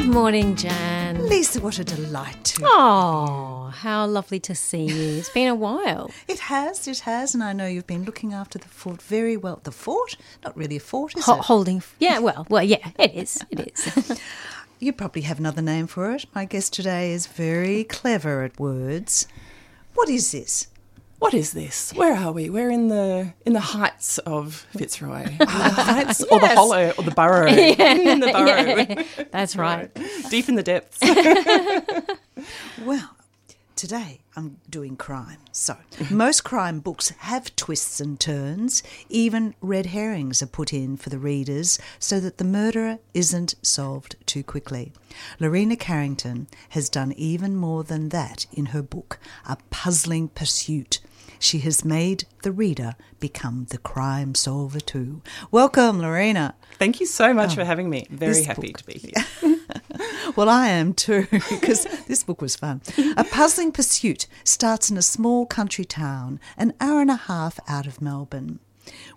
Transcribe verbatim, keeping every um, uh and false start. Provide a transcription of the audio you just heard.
morning, Jan. Lisa, what a delight to Oh, how lovely to see you. It's been a while. It has, it has, and I know you've been looking after the fort very well. The fort? Not really a fort, is Ho- it? holding, yeah, well, well, yeah, it is, it is. You probably have another name for it. My guest today is very clever at words. What is this? What is this? Where are we? We're in the in the heights of Fitzroy. The heights or the hollow or the burrow. In the burrow. Yeah, that's right. Deep in the depths. Well, today I'm doing crime. So, most crime books have twists and turns. Even red herrings are put in for the readers so that the murderer isn't solved too quickly. Lorena Carrington has done even more than that in her book, A Puzzling Pursuit. She has made the reader become the crime solver too. Welcome, Lorena. Thank you so much oh, for having me. Very this happy book. to be here. Well, I am too, because this book was fun. A Puzzling Pursuit starts in a small country town, an hour and a half out of Melbourne.